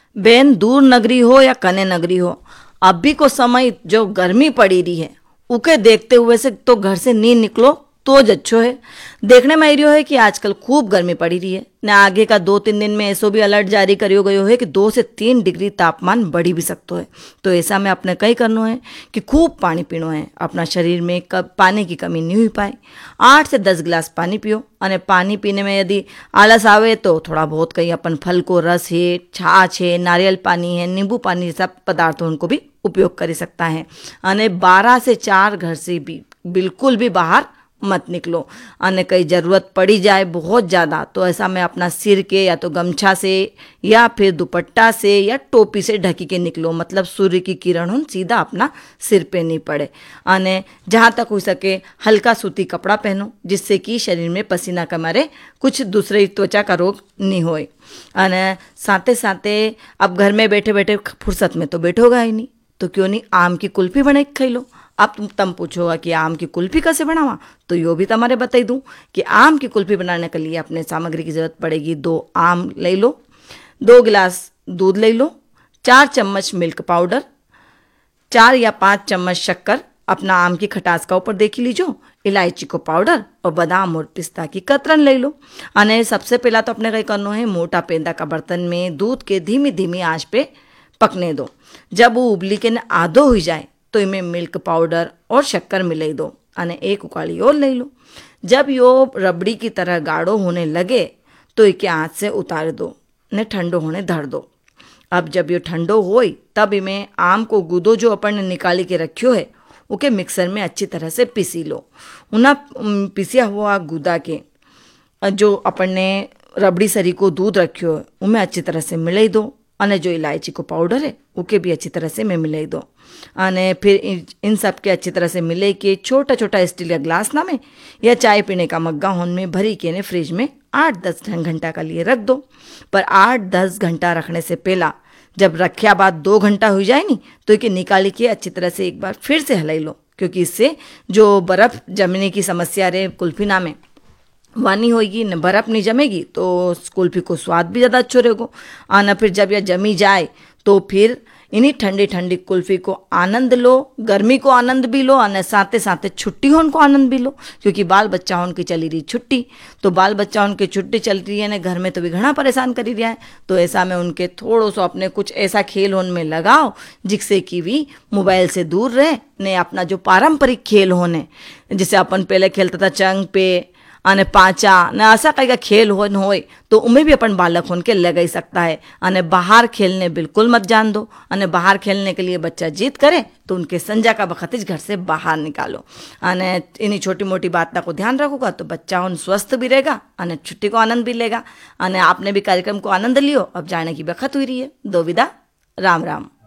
Ben दूर नगरी हो या कने नगरी हो, अभी को समय जो गर्मी पड़ी रही है उके देखते हुए से तो घर से नी निकलो तो ज अच्छो है। देखने में आयो है कि आजकल खूब गर्मी पड़ी रही है न, आगे का 2-3 दिन में ऐसो भी अलर्ट जारी करियो गयो है कि 2 से 3 डिग्री तापमान बढ़ी भी सकतो है। तो ऐसा में अपने कई करनो है कि खूब पानी पीनो है, अपना शरीर में कब पानी की कमी नहीं हुई पाए। 8 से 10 गिलास पानी पियो, और पानी पीने में यदि आलस आवे तो थोड़ा बहुत कहीं अपन फल को रस है, छाछ है, नारियल पानी है, नींबू पानी, सब पदार्थों उनको भी उपयोग कर सकता है। अने 12 से 4 घर से भी बिल्कुल भी बाहर मत निकलो। अने कहीं ज़रूरत पड़ी जाए बहुत ज़्यादा तो ऐसा में अपना सिर के या तो गमछा से या फिर दुपट्टा से या टोपी से ढकी के निकलो, मतलब सूर्य की किरण उन सीधा अपना सिर पे नहीं पड़े। अने जहाँ तक हो सके हल्का सूती कपड़ा पहनो, जिससे कि शरीर में पसीना के मारे कुछ दूसरे त्वचा का रोग नहीं होए। अने साथे साथे अब घर में बैठे बैठे फुर्सत में तो बैठोगा ही नहीं, तो क्यों नहीं आम की कुल्फी बना के खाई लो। अब तुम पूछोगा कि आम की कुल्फी कैसे बनावा, तो यो भी तुम्हारे बता दूं कि आम की कुल्फी बनाने के लिए अपने सामग्री की जरूरत पड़ेगी। 2 आम ले लो, 2 गिलास दूध ले लो, 4 चम्मच मिल्क पाउडर, 4 या 5 चम्मच शक्कर, अपना आम की खटास का ऊपर देख लीजिए, इलायची को पाउडर और बादाम और पिस्ता की कतरन ले लो। अने सबसे पहला तो अपने कहीं करना है, मोटा पेंदा का बर्तन में दूध के धीमी धीमी आंच पे पकने दो। जब वो उबली के न आधो हो जाए तो इनमें मिल्क पाउडर और शक्कर मिलाई दो, अने 1 उकाली और ले लो। जब यो रबड़ी की तरह गाढ़ो होने लगे तो इके हाथ से उतार दो ने ठंडो होने धर दो। अब जब ये ठंडो होई तब इमें आम को गूदो जो अपन ने निकाली के रखियो है उके मिक्सर में अच्छी तरह से पीसी लो। उना पिसिया हुआ गूदा के जो अपन ने रबड़ी सरी को दूध रखियो है उमें अच्छी तरह से मिलाई दो, अने जो इलायची को पाउडर है उके भी अच्छी तरह से में मिलाई दो। अने फिर इन सब के अच्छी तरह से मिले के छोटा छोटा स्टील का ग्लास ना में या चाय पीने का मग्गा होन में भरी के ने फ्रिज में 8-10 घंटा का लिए रख दो। पर 8-10 घंटा रखने से पहला जब रखिया बाद 2 घंटा हो जाए नी तो इके निकाली के अच्छी तरह से एक बार फिर से हिलाई लो, क्योंकि इससे जो बर्फ़ जमने की समस्या रहे कुल्फी ना में वानी होगी न, बर्फ़ नहीं जमेगी तो कुल्फी को स्वाद भी ज़्यादा अच्छो रहेगा। आना फिर जब यह जमी जाए तो फिर इन्हीं ठंडी ठंडी कुल्फी को आनंद लो, गर्मी को आनंद भी लो, और साथे साथे छुट्टी होने को आनंद भी लो, क्योंकि बाल बच्चा होने की चली रही छुट्टी। तो बाल बच्चा उनकी छुट्टी चल रही है ना, घर में तो भी घना परेशान करी रहा है। तो ऐसा में उनके थोड़ो सो अपने कुछ ऐसा खेल होने में लगाओ जिससे कि भी मोबाइल से दूर रहे ने। अपना जो पारंपरिक खेल होने जिसे अपन पहले खेलता था चंग पे अने पाचा न, ऐसा कई का खेल होए तो उमें भी अपन बालक होन के लगा ही सकता है। अने बाहर खेलने बिल्कुल मत जान दो, अने बाहर खेलने के लिए बच्चा जिद करे तो उनके संजा का वक्त घर से बाहर निकालो। अने इन्हीं छोटी मोटी बातों को ध्यान रखोगा तो बच्चा उन स्वस्थ भी रहेगा, अने छुट्टी को आनंद भी लेगा। अने आपने भी कार्यक्रम को आनंद लियो। अब जाने की वक्त हुई रही है, दो विदा, राम राम।